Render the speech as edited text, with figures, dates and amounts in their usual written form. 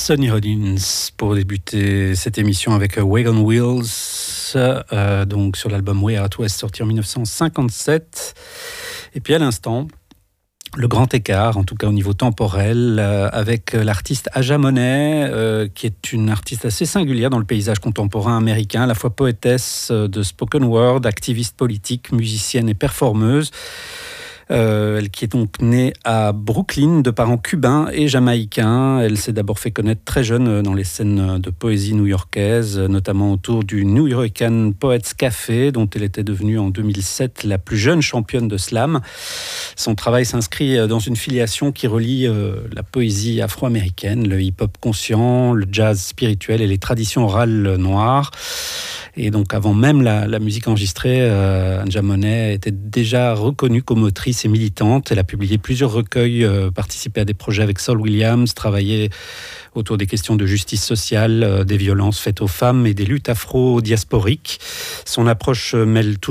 Sonny Rollins pour débuter cette émission avec Wagon Wheels, donc sur l'album Way Out West sorti en 1957. Et puis à l'instant, le grand écart, en tout cas au niveau temporel, avec l'artiste Aja Monet, qui est une artiste assez singulière dans le paysage contemporain américain, à la fois poétesse de spoken word, activiste politique, musicienne et performeuse. Elle qui est donc née à Brooklyn de parents cubains et jamaïcains. Elle s'est d'abord fait connaître très jeune dans les scènes de poésie new-yorkaises, notamment autour du New Yorker Poets Café, dont elle était devenue en 2007 la plus jeune championne de slam. Son travail s'inscrit dans une filiation qui relie la poésie afro-américaine, le hip-hop conscient, le jazz spirituel et les traditions orales noires. Et donc, avant même la musique enregistrée, Aja Monet était déjà reconnue comme autrice et militante. Elle a publié plusieurs recueils, participé à des projets avec Saul Williams, travaillé autour des questions de justice sociale, des violences faites aux femmes et des luttes afro-diasporiques. Son approche mêle